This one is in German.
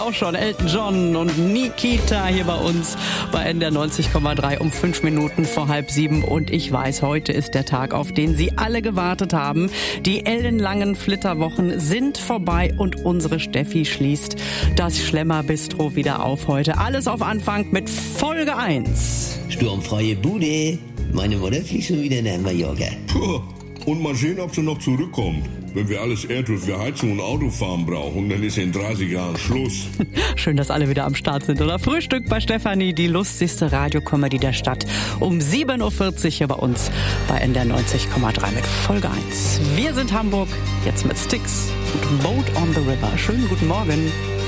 Auch schon Elton John und Nikita hier bei uns bei NDR 90,3 um 5 Minuten vor 6:30. Und ich weiß, heute ist der Tag, auf den Sie alle gewartet haben. Die ellenlangen Flitterwochen sind vorbei und unsere Steffi schließt das Schlemmer-Bistro wieder auf heute. Alles auf Anfang mit Folge 1. Sturmfreie Bude. Meine Mutter fliegt schon wieder nach Mallorca. Puh. Und mal sehen, ob sie noch zurückkommt. Wenn wir alles Erdöl für Heizung und Autofahren brauchen, dann ist in 30 Jahren Schluss. Schön, dass alle wieder am Start sind, oder? Frühstück bei Stefanie, die lustigste Radiokomödie der Stadt. Um 7:40 Uhr hier bei uns bei NDR 90,3 mit Folge 1. Wir sind Hamburg, jetzt mit Styx und Boat on the River. Schönen guten Morgen.